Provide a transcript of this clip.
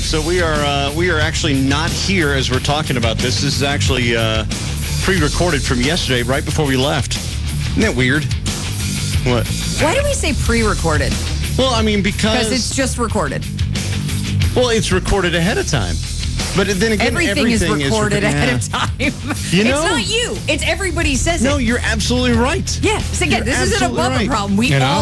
So we are actually not here as we're talking about this. This is actually pre-recorded from yesterday, right before we left. Isn't that weird? What? Why do we say pre-recorded? Well, I mean, because it's just recorded. Well, it's recorded ahead of time. But then again, everything is recorded ahead of time. You know? It's not you. It's everybody says it. No, you're absolutely right. Yeah. So again, this isn't a Bubba problem. We all